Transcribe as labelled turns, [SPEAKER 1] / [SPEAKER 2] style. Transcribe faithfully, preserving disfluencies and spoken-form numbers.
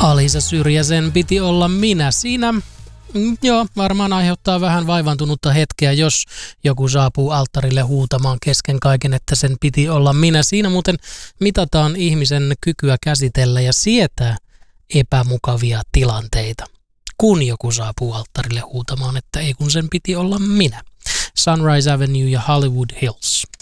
[SPEAKER 1] Alisa Syrjäsen piti olla minä. Siinä mm, joo, varmaan aiheuttaa vähän vaivantunutta hetkeä, jos joku saapuu alttarille huutamaan kesken kaiken, että sen piti olla minä. Siinä muuten mitataan ihmisen kykyä käsitellä ja sietää epämukavia tilanteita, kun joku saapuu alttarille huutamaan, että ei kun sen piti olla minä. Sunrise Avenue ja Hollywood Hills.